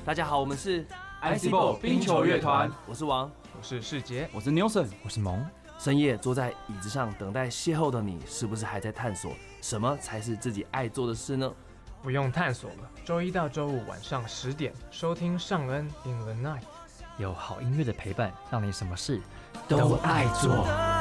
大家好，我们是 ICBall 冰球乐团， 我是王， 我是世杰， 我是 Nelson， 我是萌。 深夜坐在椅子上等待邂逅的你，是不是还在探索什么才是自己爱做的事呢？ 不用探索了，周一到周五晚上10点收听尚恩 in the night， 有好音乐的陪伴，让你什么事都爱做。